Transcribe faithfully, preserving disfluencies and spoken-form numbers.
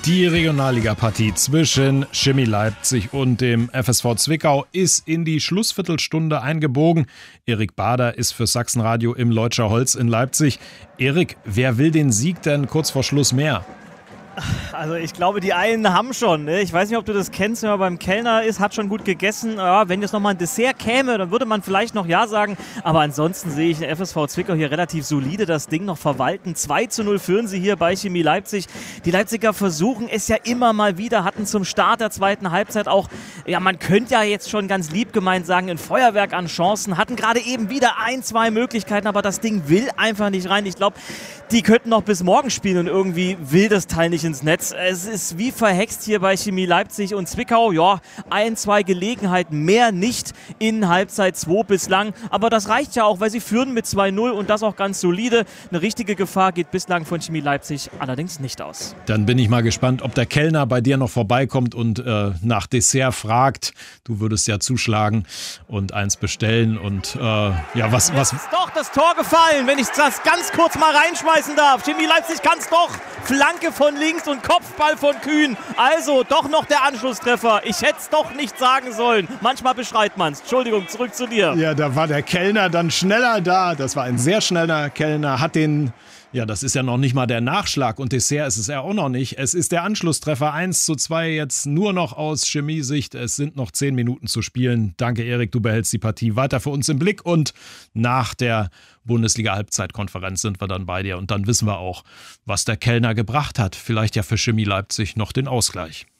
Die Regionalliga-Partie zwischen Chemie Leipzig und dem F S V Zwickau ist in die Schlussviertelstunde eingebogen. Erik Bader ist für Sachsenradio im Leutscher Holz in Leipzig. Erik, wer will den Sieg denn kurz vor Schluss mehr? Also ich glaube, die einen haben schon. Ne? Ich weiß nicht, ob du das kennst, wenn man beim Kellner ist, hat schon gut gegessen. Ja, wenn jetzt nochmal ein Dessert käme, dann würde man vielleicht noch Ja sagen. Aber ansonsten sehe ich den F S V Zwickau hier relativ solide das Ding noch verwalten. zwei zu null führen sie hier bei Chemie Leipzig. Die Leipziger versuchen es ja immer mal wieder, hatten zum Start der zweiten Halbzeit auch, ja man könnte ja jetzt schon ganz lieb gemeint sagen, ein Feuerwerk an Chancen. Hatten gerade eben wieder ein, zwei Möglichkeiten, aber das Ding will einfach nicht rein. Ich glaube, die könnten noch bis morgen spielen und irgendwie will das Teil nicht ins Netz. Es ist wie verhext hier bei Chemie Leipzig und Zwickau. Ja, ein, zwei Gelegenheiten, mehr nicht in Halbzeit zwei bislang. Aber das reicht ja auch, weil sie führen mit zwei null und das auch ganz solide. Eine richtige Gefahr geht bislang von Chemie Leipzig allerdings nicht aus. Dann bin ich mal gespannt, ob der Kellner bei dir noch vorbeikommt und äh, nach Dessert fragt. Du würdest ja zuschlagen und eins bestellen. Und äh, ja, was... was Jetzt ist doch das Tor gefallen, wenn ich das ganz kurz mal reinschmeißen darf. Chemie Leipzig kann es doch. Flanke von links und Kopfball von Kühn. Also doch noch der Anschlusstreffer. Ich hätte es doch nicht sagen sollen. Manchmal beschreit man es. Entschuldigung, zurück zu dir. Ja, da war der Kellner dann schneller da. Das war ein sehr schneller Kellner. Hat den, ja, das ist ja noch nicht mal der Nachschlag und Dessert ist es ja auch noch nicht. Es ist der Anschlusstreffer eins zu zwei jetzt nur noch aus Chemiesicht. Es sind noch zehn Minuten zu spielen. Danke, Erik, du behältst die Partie weiter für uns im Blick und nach der Bundesliga-Halbzeitkonferenz sind wir dann bei dir und dann wissen wir auch, was der Kellner gebracht hat. Vielleicht ja für Chemie Leipzig noch den Ausgleich.